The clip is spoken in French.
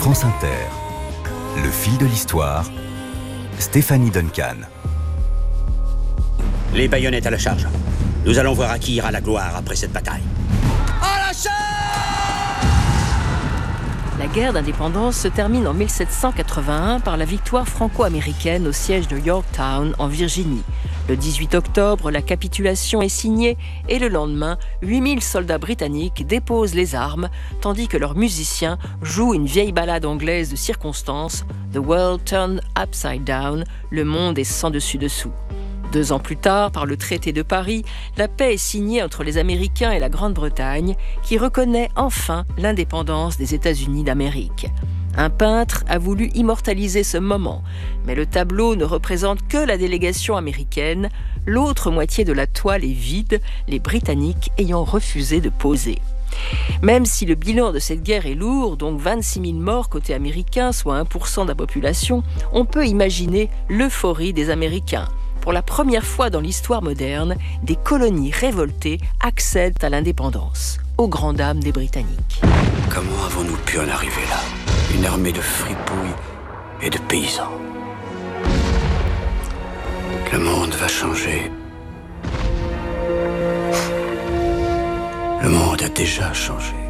France Inter, le fil de l'histoire, Stéphanie Duncan. Les baïonnettes à la charge. Nous allons voir à qui ira la gloire après cette bataille. À la charge! La guerre d'indépendance se termine en 1781 par la victoire franco-américaine au siège de Yorktown en Virginie. Le 18 octobre, la capitulation est signée et le lendemain, 8000 soldats britanniques déposent les armes tandis que leurs musiciens jouent une vieille ballade anglaise de circonstance, The World Turned Upside Down, le monde est sans dessus-dessous. 2 ans plus tard, par le traité de Paris, la paix est signée entre les Américains et la Grande-Bretagne, qui reconnaît enfin l'indépendance des États-Unis d'Amérique. Un peintre a voulu immortaliser ce moment, mais le tableau ne représente que la délégation américaine. L'autre moitié de la toile est vide, les Britanniques ayant refusé de poser. Même si le bilan de cette guerre est lourd, donc 26 000 morts côté américain, soit 1% de la population, on peut imaginer l'euphorie des Américains. Pour la première fois dans l'histoire moderne, des colonies révoltées accèdent à l'indépendance, aux grandes dames des Britanniques. Comment avons-nous pu en arriver là? Une armée de fripouilles et de paysans. Le monde va changer. Le monde a déjà changé.